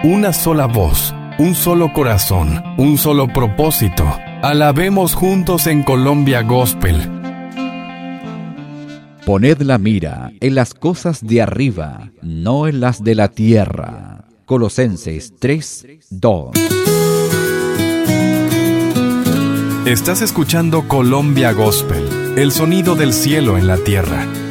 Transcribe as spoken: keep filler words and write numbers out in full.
una sola voz, un solo corazón, un solo propósito. Alabemos juntos en Colombia Gospel. Poned la mira en las cosas de arriba, no en las de la tierra. Colosenses tres, dos. Estás escuchando Colombia Gospel, el sonido del cielo en la tierra.